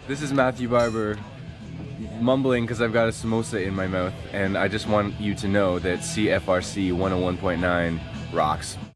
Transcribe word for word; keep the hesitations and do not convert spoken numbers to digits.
This is Matthew Barber, mumbling because I've got a samosa in my mouth, and I just want you to know that C F R C one oh one point nine rocks.